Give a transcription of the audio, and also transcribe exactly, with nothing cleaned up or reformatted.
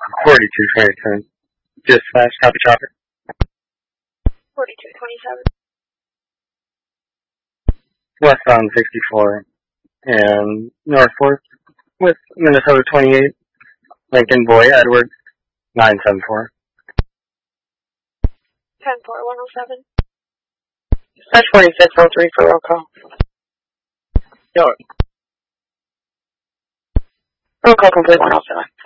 forty-two twenty-seven. Dispatch, copy traffic. forty-two twenty-seven. Westbound sixty-four and Northport with Minnesota twenty-eight. Lincoln Boy Edwards, nine seven four. ten four one oh seven. Dispatch forty-six oh three for roll call. Yo. Roll call complete one oh seven.